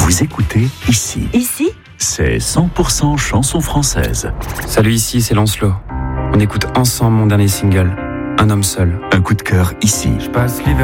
Vous écoutez Ici. Ici, C'est 100% chanson française. Salut, ici c'est Lancelot. On écoute ensemble mon dernier single, Un homme seul. Un coup de cœur ici. Je passe l'hiver